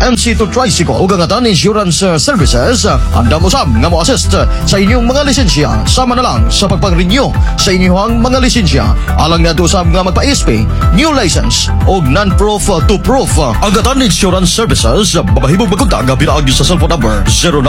NC2 Tricycle ug ang atan insurance services anda mo sab nga mo assist sa inyong mga lisensya sama na lang sa pagpang-renew sa inyong mga lisensya alang nga sab nga magpa-SP, new license o non-proof to proof. Ang atan insurance services babahibog magkontak pinaagi sa cellphone number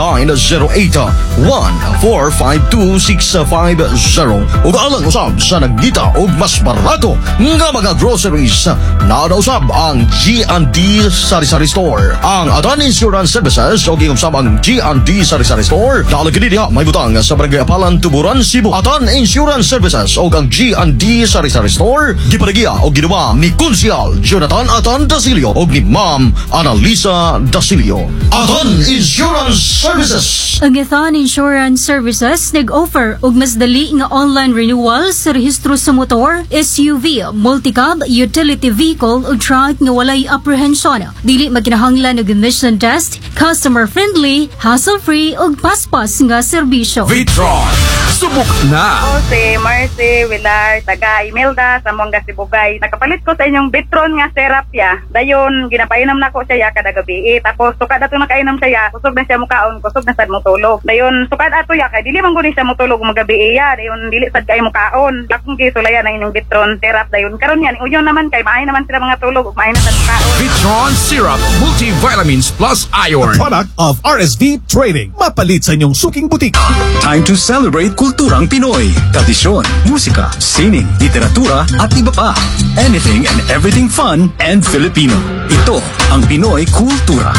0908-1452-650 ug alang usab sa nagdita og mas barato nga mga groceries na usab ang G&D Sari-Sari Store. Ang Atan Insurance Services o gingusab ang G&D Sari-Sari Store nalagid diha may butang sa Barangay Apalan, Tuburan, Cebu. Atan Insurance Services o ang G&D Sari-Sari Store giparegiya o ginawa ni Konsyal Jonathan Atan Dasilio o ni Ma'am Analisa Dasilio. Atan Insurance Services. Ang Atan Insurance Services nag-offer og mas dali nga online renewal sa rehistro sa motor, SUV, multicab, utility vehicle o truck nga walay apprehension. Dili maginahanglan og emission test, customer-friendly, hassle-free ug paspas nga serbisyo. Vitron, subok na! Ako si Marcy Villar, taga Imelda, sa Mongga, Sibugay. Nakapalit ko sa inyong Vitron nga therapya. Dayon, ginapainom na ko siya kada gabi. Tapos, sukad ato nakainom siya, kusog na siya mukaon, kusog na sad mo tulog. Dayon, sukad ato ya, kay dili man guni siya mutulog magabi iya. Dayon, dili sad kay mukaon. Akong gisulaya na inyong Vitron therapy. Dayon, karon yan, uyon naman kay maayo naman sila mga tulog, maayo na sad mukaon. Vitron Syrup Multivitamins Plus Iron. Product of RSV Trading. Mapalit sa inyong suking butik. Time to celebrate kulturang Pinoy. Tradisyon, musika, sining, literatura at iba pa. Anything and everything fun and Filipino. Ito ang Pinoy Kultura.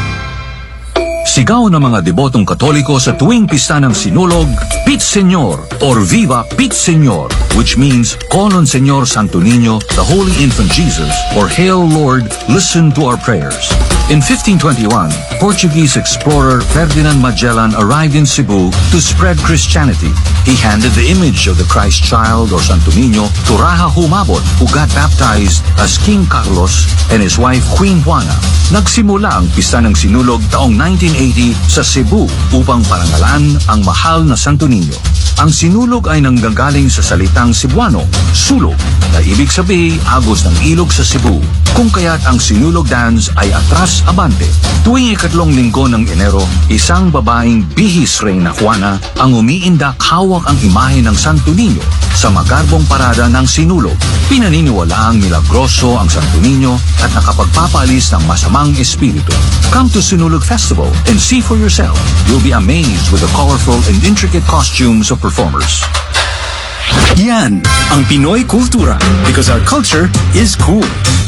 Sigaw ng mga debotong Katoliko sa tuwing pista ng Sinulog, Pit Señor or Viva Pit Señor, which means call on Señor Santo Niño, the Holy Infant Jesus, or Hail Lord, listen to our prayers. In 1521, Portuguese explorer Ferdinand Magellan arrived in Cebu to spread Christianity. He handed the image of the Christ child or Santo Niño to Raja Humabon, who got baptized as King Carlos and his wife Queen Juana. Nagsimula ang pista ng Sinulog taong 1980 sa Cebu upang parangalan ang mahal na Santo Niño. Ang Sinulog ay nanggagaling sa salitang Cebuano, sulog, na ibig sabihin agos ng ilog sa Cebu. Kung kaya't ang Sinulog dance ay atras abante. Tuwing ikatlong linggo ng Enero, isang babaeng bihis Reyna Juana ang umiindak hawak ang imahe ng Santo Niño sa magarbong parada ng Sinulog. Pinaniniwalaang milagroso ang Santo Niño at nakapagpapalis ng masamang espiritu. Come to Sinulog Festival and see for yourself. You'll be amazed with the colorful and intricate costumes of performers. Yan ang Pinoy Kultura, because our culture is cool.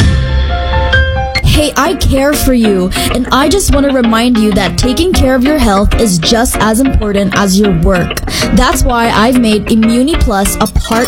Hey, I care for you, and I just want to remind you that taking care of your health is just as important as your work. That's why I've made Immuni Plus a part